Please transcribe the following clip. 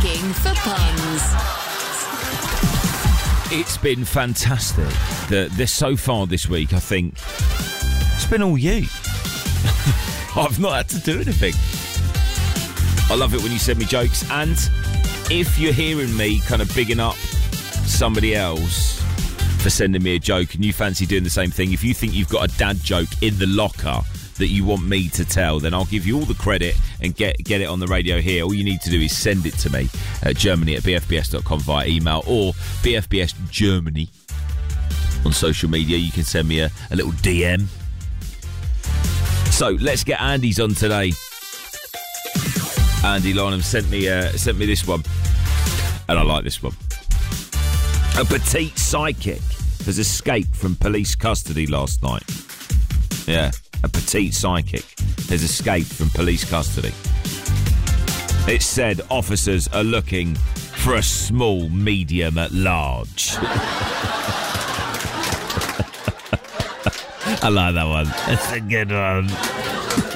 Looking for puns. It's been fantastic. So far this week, I think it's been all you. I've not had to do anything. I love it when you send me jokes, and if you're hearing me kind of bigging up somebody else for sending me a joke and you fancy doing the same thing, if you think you've got a dad joke in the locker that you want me to tell, then I'll give you all the credit and get it on the radio here. All you need to do is send it to me at germany@bfbs.com via email, or BFBS Germany on social media. You can send me a little DM. So let's get Andy's on today. Andy Lonham sent me this one, and I like this one. A petite psychic has escaped from police custody last night. Yeah, a petite psychic has escaped from police custody. It said officers are looking for a small medium at large. I like that one. That's a good one.